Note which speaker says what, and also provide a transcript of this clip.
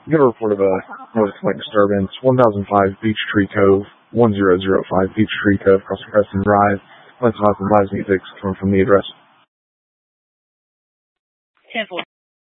Speaker 1: You got a report of a noise complaint disturbance, 1005 Beechtree Cove, 1005 Beechtree Cove, across from Preston Drive. Mental health and live music coming from the address.
Speaker 2: 10-4.